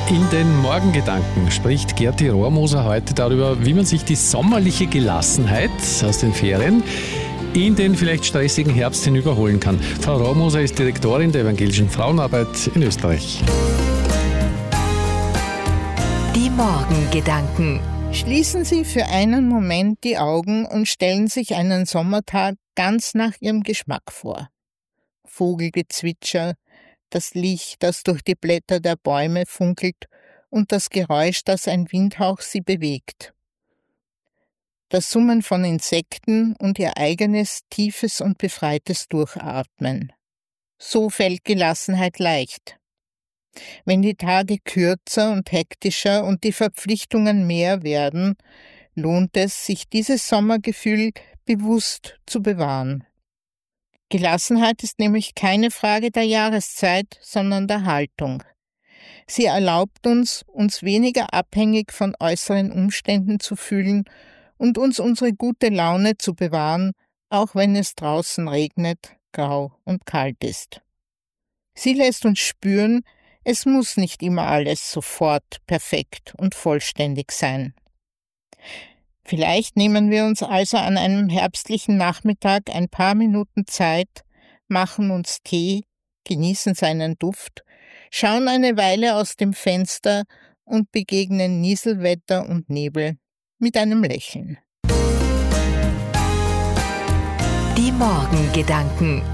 In den Morgengedanken spricht Gerti Rohrmoser heute darüber, wie man sich die sommerliche Gelassenheit aus den Ferien in den vielleicht stressigen Herbst hinüberholen kann. Frau Rohrmoser ist Direktorin der Evangelischen Frauenarbeit in Österreich. Die Morgengedanken. Schließen Sie für einen Moment die Augen und stellen sich einen Sommertag ganz nach Ihrem Geschmack vor. Vogelgezwitscher, das Licht, das durch die Blätter der Bäume funkelt und das Geräusch, das ein Windhauch sie bewegt. Das Summen von Insekten und ihr eigenes, tiefes und befreites Durchatmen. So fällt Gelassenheit leicht. Wenn die Tage kürzer und hektischer und die Verpflichtungen mehr werden, lohnt es, sich dieses Sommergefühl bewusst zu bewahren. Gelassenheit ist nämlich keine Frage der Jahreszeit, sondern der Haltung. Sie erlaubt uns weniger abhängig von äußeren Umständen zu fühlen und uns unsere gute Laune zu bewahren, auch wenn es draußen regnet, grau und kalt ist. Sie lässt uns spüren, es muss nicht immer alles sofort perfekt und vollständig sein. Vielleicht nehmen wir uns also an einem herbstlichen Nachmittag ein paar Minuten Zeit, machen uns Tee, genießen seinen Duft, schauen eine Weile aus dem Fenster und begegnen Nieselwetter und Nebel mit einem Lächeln. Die Morgengedanken.